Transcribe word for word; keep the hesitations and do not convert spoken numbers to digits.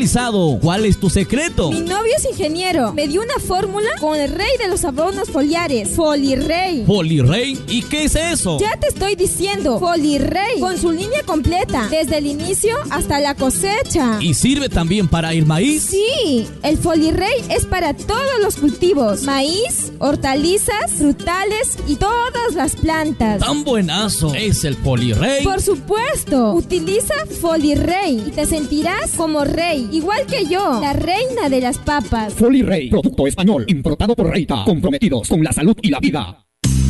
utilizado. ¿Cuál es tu secreto? Mi novio es ingeniero. Me dio una fórmula con el rey de los abonos foliares, Folirey. ¿Folirey? ¿Y qué es eso? Ya te estoy diciendo, Folirey, con su línea completa, desde el inicio hasta la cosecha. ¿Y sirve también para el maíz? Sí, el Folirey es para todos los cultivos: maíz, hortalizas, frutales y todas las plantas. ¡Tan buenazo es el Folirey! Por supuesto, utiliza Folirey y te sentirás como rey, igual que yo, la reina de las papas. Folirey, producto español, importado por Reita, comprometidos con la salud y la vida.